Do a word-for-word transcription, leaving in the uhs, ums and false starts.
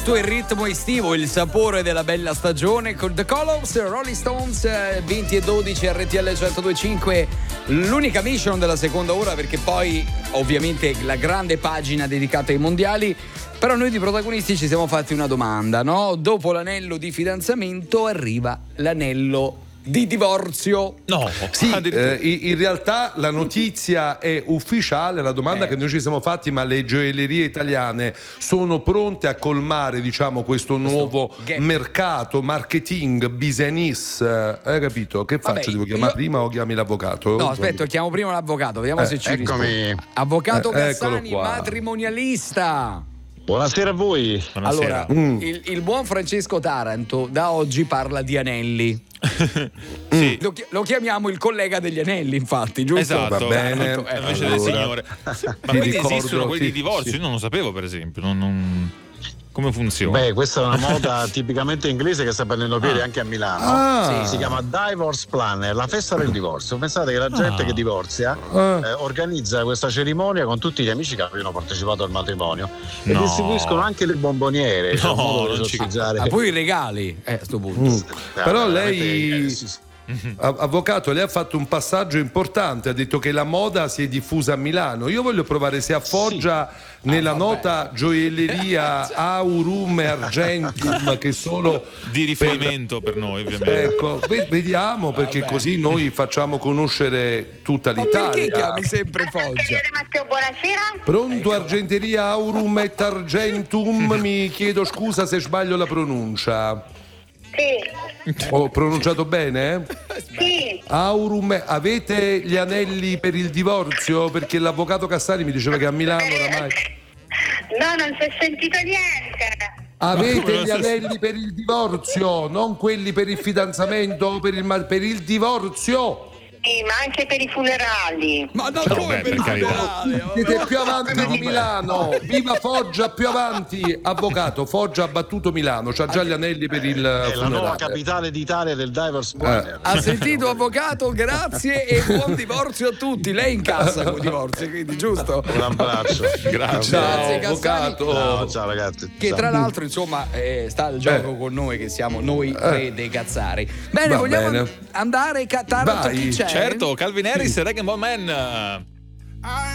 Tutto il ritmo estivo, il sapore della bella stagione con The Colors, Rolling Stones, venti e dodici R T L centodue e cinque, l'unica mission della seconda ora, perché poi ovviamente la grande pagina dedicata ai mondiali. Però noi di protagonisti ci siamo fatti una domanda, no? Dopo l'anello di fidanzamento arriva l'anello di divorzio. No, sì, eh, in realtà la notizia è ufficiale. La domanda eh. che noi ci siamo fatti: ma le gioiellerie italiane sono pronte a colmare, diciamo, questo, questo nuovo gap. mercato, marketing, business? Eh, hai capito? Che faccio? Vabbè, Devo chiamare io... prima o chiami l'avvocato? No, aspetta, chiamo prima l'avvocato, vediamo eh, se ci risponde. Avvocato eh, Cassani, matrimonialista. Buonasera a voi. Buonasera. Allora, mm. il, il buon Francesco Taranto da oggi parla di anelli. Sì. Lo, lo chiamiamo il collega degli anelli, infatti, giusto? Esatto, va bene. Eh, invece allora. del signore. Ma quindi ricordo, esistono quelli sì, di divorzio? Sì. Io non lo sapevo, per esempio. Non, non... Come funziona? Beh, questa è una moda tipicamente inglese che sta prendendo piede ah. anche a Milano. Ah. Si chiama Divorce Planner, la festa del divorzio. Pensate che la gente ah. che divorzia ah. eh, organizza questa cerimonia con tutti gli amici che hanno partecipato al matrimonio no. e distribuiscono anche le bomboniere. No, modo non ci... ah, poi i regali eh, a sto punto. Mm. Eh, Però lei... Eh, sì, sì. Avvocato, lei ha fatto un passaggio importante, ha detto che la moda si è diffusa a Milano. Io voglio provare se a Foggia sì. nella ah, nota gioielleria Aurum e Argentum, che sono di riferimento per, per noi ovviamente. Ecco, vediamo, perché vabbè. così noi facciamo conoscere tutta l'Italia. Ma perché chiami sempre Foggia? Matteo, buonasera. Pronto, Argenteria Aurum et Argentum, mi chiedo scusa se sbaglio la pronuncia. Sì. Ho pronunciato bene? Sì. Aurum, avete gli anelli per il divorzio? Perché l'avvocato Cassani mi diceva che a Milano oramai... No, non si è sentito niente. Avete gli anelli per il divorzio, non quelli per il fidanzamento, per il, per il divorzio? Sì, ma anche per i funerali. Ma non no, come beh, per i funerali? Siete più avanti no, di Milano. Viva Foggia, più avanti. Avvocato, Foggia ha battuto Milano, c'ha già gli anelli per il è funerale. La nuova capitale d'Italia del Divorce Planner. Eh. Ha sentito, avvocato? Grazie e buon divorzio a tutti. Lei incassa con divorzio, quindi giusto? Un abbraccio. Grazie. Ciao, Grazie, avvocato. Ciao, ciao ragazzi. Che ciao. tra l'altro, insomma, eh, sta al gioco eh. con noi, che siamo noi tre dei Cazzari. Bene, Va vogliamo bene. andare a Taranto? Chi c'è? Certo, Calvin Harris e Reggae Man.